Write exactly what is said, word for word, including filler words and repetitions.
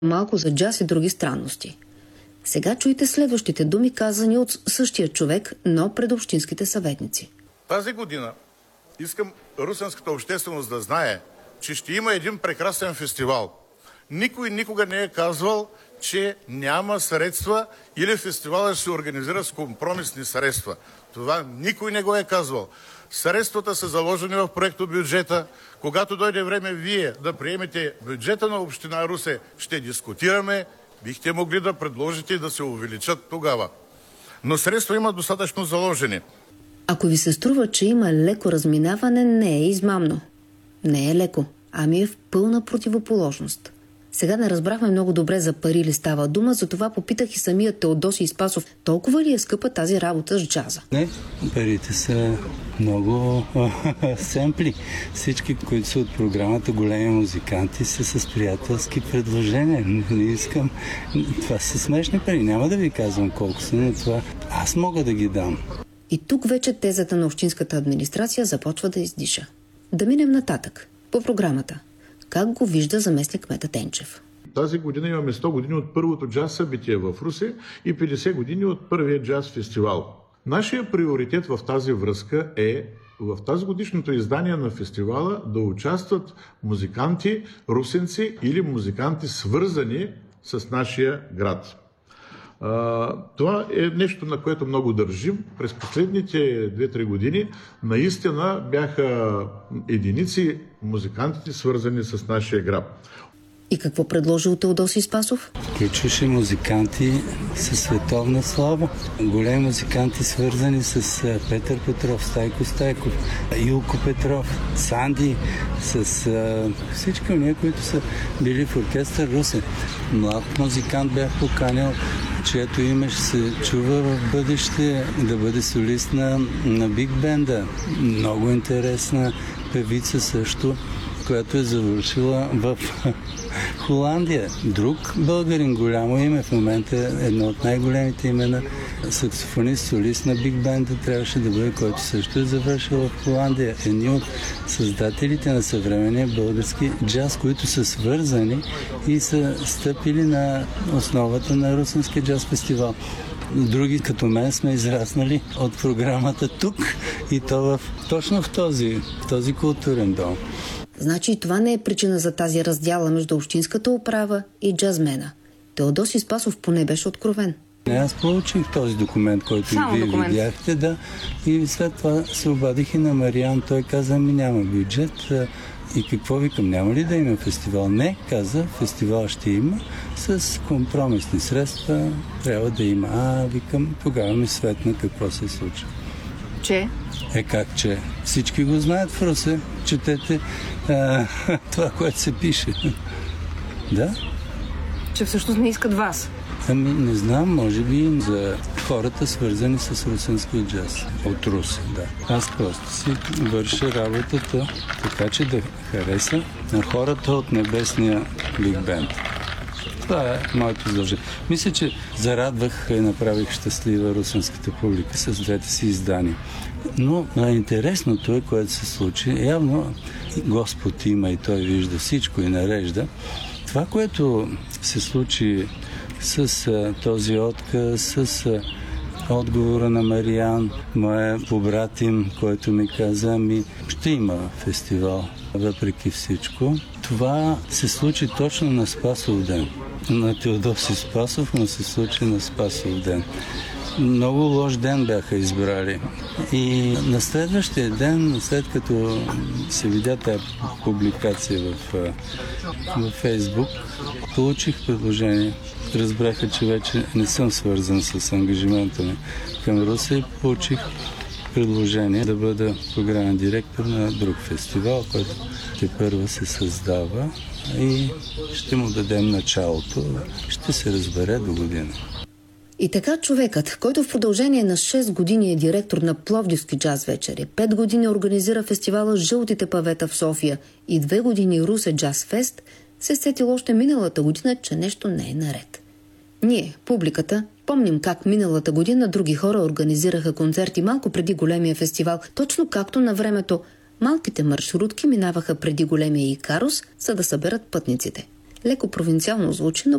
Малко за джаз и други странности. Сега чуйте следващите думи, казани от същия човек, но пред общинските съветници. Тази година искам русенската общественост да знае, че ще има един прекрасен фестивал. Никой никога не е казвал, че няма средства или фестивалът ще се организира с компромисни средства. Това никой не го е казвал. Средствата са заложени в проекто бюджета. Когато дойде време вие да приемете бюджета на община Русе, ще дискутираме. Бихте могли да предложите да се увеличат тогава. Но средства има достатъчно заложени. Ако ви се струва, че има леко разминаване, не е измамно. Не е леко, ами е в пълна противоположност. Сега не разбрахме много добре за пари ли става дума, затова попитах и самия Теодосий Спасов, толкова ли е скъпа тази работа с джаза? Не, парите са много семпли. Всички, които са от програмата големи музиканти, са с приятелски предложения. Не искам. Това са смешни пари. Няма да ви казвам колко са, но това аз мога да ги дам. И тук вече тезата на общинската администрация започва да издиша. Да минем нататък. По програмата. Как го вижда заместник кмета Тенчев? Тази година имаме сто години от първото джаз събитие в Русе и петдесет години от първия джаз фестивал. Нашия приоритет в тази връзка е в тази годишното издание на фестивала да участват музиканти, русенци или музиканти свързани с нашия град. Uh, това е нещо, на което много държим. През последните две-три години наистина бяха единици музикантите, свързани с нашия град. И какво предложил Теодосий Спасов? Включваше музиканти със световна слава. Големи музиканти, свързани с Петър Петров, Стайко Стайков, Илко Петров, Санди, с uh, всички уния, които са били в оркестър Русе. Млад музикант бях поканил, чието име ще се чува в бъдеще, да бъде солист на, на Биг Бенда. Много интересна певица също, която е завършила в Холандия. Друг българин, голямо име, в момента е едно от най-големите имена, саксофонист, солист на Биг Бенда трябваше да бъде, който също е завършил в Холандия. Едни от създателите на съвременния български джаз, които са свързани и са стъпили на основата на Русенския джаз фестивал. Други като мен сме израснали от програмата тук и то в, точно в този, в този културен дом. Значи това не е причина за тази раздяла между общинската управа и джазмена. Теодосий Спасов поне беше откровен. Аз получих този документ, който Само вие документ. видяхте, да. И след това се обадих и на Мариан. Той каза, ми няма бюджет. И какво викам, няма ли да има фестивал? Не, каза, фестивал ще има с компромисни средства. Трябва да има. А, викам, тогава ми светна какво се случва. Че? Е как че? Всички го знаят в Русе. Четете а, това, което се пише. Да? Че всъщност не искат вас. Ами не знам, може би за хората свързани с русенския джаз. От Русе, да. Аз просто си върша работата така, че да хареса на хората от небесния Биг Бенд. Това е моето задължение. Мисля, че зарадвах и направих щастлива русенската публика с двете си издания. Но интересното е, което се случи. Явно Господ има и Той вижда всичко и нарежда. Това, което се случи с а, този отказ, с а, отговора на Мариан, моя побратим, който ми каза, ми ще има фестивал, въпреки всичко. Това се случи точно на Спасов ден. На Теодосий Спасов, но се случи на Спасов ден. Много лош ден бяха избрали. И на следващия ден, след като се видя тази публикация в, в Фейсбук, получих предложение. Разбраха, че вече не съм свързан с ангажимента ми към Русе и получих предложение да бъда програмен директор на друг фестивал, който тепърва се създава и ще му дадем началото. Ще се разбере до година. И така човекът, който в продължение на шест години е директор на Пловдивски джаз вечери, пет години организира фестивала Жълтите павета в София и две години Русе Джаз Фест, се сетил още миналата година, че нещо не е наред. Ние, публиката, помним как миналата година други хора организираха концерти малко преди големия фестивал, точно както на времето малките маршрутки минаваха преди големия Икарус, за да съберат пътниците. Леко провинциално звучи, но